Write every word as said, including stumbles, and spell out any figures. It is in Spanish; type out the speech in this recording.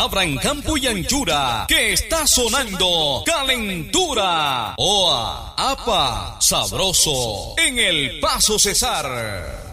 Abran campo y anchura, que está sonando Calentura. Oa, apa, sabroso, en el Paso Cesar.